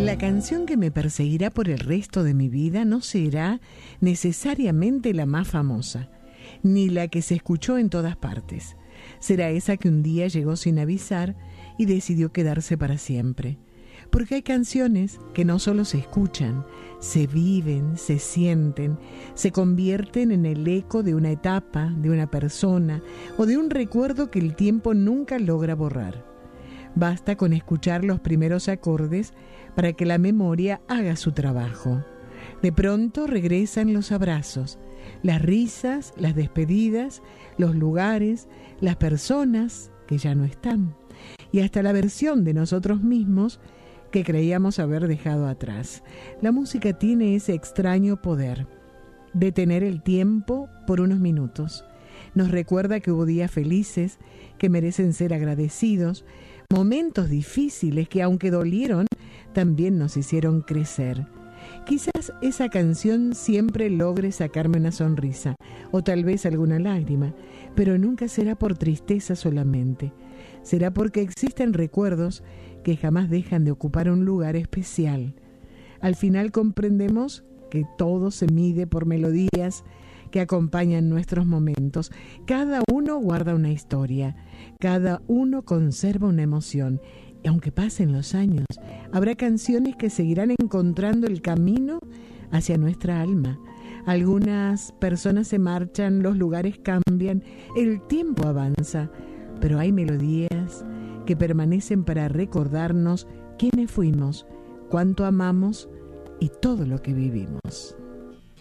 La canción que me perseguirá por el resto de mi vida no será necesariamente la más famosa, ni la que se escuchó en todas partes. Será esa que un día llegó sin avisar y decidió quedarse para siempre. Porque hay canciones que no solo se escuchan, se viven, se sienten, se convierten en el eco de una etapa, de una persona o de un recuerdo que el tiempo nunca logra borrar. Basta con escuchar los primeros acordes para que la memoria haga su trabajo. De pronto regresan los abrazos, las risas, las despedidas, los lugares, las personas que ya no están, y hasta la versión de nosotros mismos que creíamos haber dejado atrás. La música tiene ese extraño poder, detener el tiempo por unos minutos. Nos recuerda que hubo días felices, que merecen ser agradecidos, momentos difíciles que, aunque dolieron, también nos hicieron crecer. Quizás esa canción siempre logre sacarme una sonrisa, o tal vez alguna lágrima, pero nunca será por tristeza solamente. Será porque existen recuerdos que jamás dejan de ocupar un lugar especial. Al final comprendemos que todo se mide por melodías que acompañan nuestros momentos. Cada uno guarda una historia, cada uno conserva una emoción. Y aunque pasen los años, habrá canciones que seguirán encontrando el camino hacia nuestra alma. Algunas personas se marchan, los lugares cambian, el tiempo avanza, pero hay melodías que permanecen para recordarnos quiénes fuimos, cuánto amamos y todo lo que vivimos.